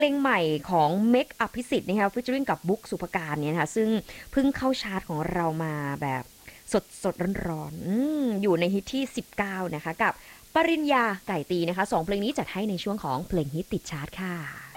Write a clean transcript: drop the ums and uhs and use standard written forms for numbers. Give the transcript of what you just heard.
เพลงใหม่ของเมกอภิสิทธิ์นะคะฟีเจอริงกับบุ๊กสุภการเนี่ยนะคะซึ่งเพิ่งเข้าชาร์ตของเรามาแบบสดร้อนๆอยู่ในฮิตที่19นะคะกับปริญญาไก่ตีนะคะ2เพลงนี้จัดให้ในช่วงของเพลงฮิตติดชาร์ตค่ะ